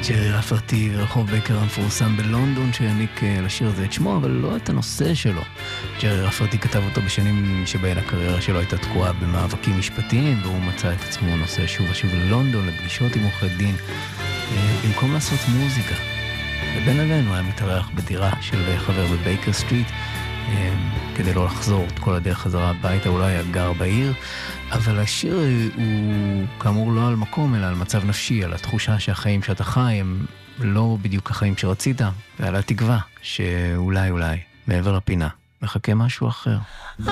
ג'רי רפרטי ורחוב בייקר המפורסם בלונדון שהעניק לשיר הזה את שמו, אבל לא את הנושא שלו. ג'רי רפרטי כתב אותו בשנים שבהן הקריירה שלו הייתה תקועה במאבקים משפטיים, והוא מצא את עצמו נושא שוב ושוב ללונדון, לפגישות עם עורכי דין, במקום לעשות מוזיקה. ובין לבין הוא היה מתארח בדירה של חבר בבייקר סטריט, כדי לא לחזור את כל הדרך חזרה הביתה, אולי היה גר בעיר, אבל השיר הוא כאמור לא על מקום, אלא על מצב נפשי, על התחושה שהחיים שאתה חי הם לא בדיוק החיים שרצית, ועל התקווה שאולי, מעבר לפינה, מחכה משהו אחר.